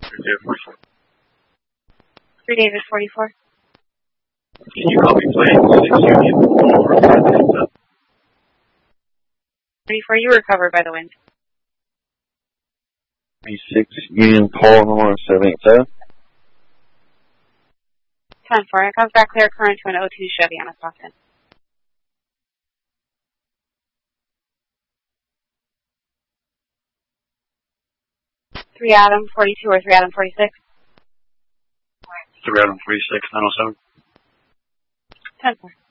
044. 3 David 44. Can you copy plane 6 Union? 34, you were covered by the wind. 36 Union Paul North 787. 10-4, it comes back clear current to an 02 Chevy on a Stockton. Three Adam 42 or 3 Adam 46. 3 Adam 46, 907. 10-4.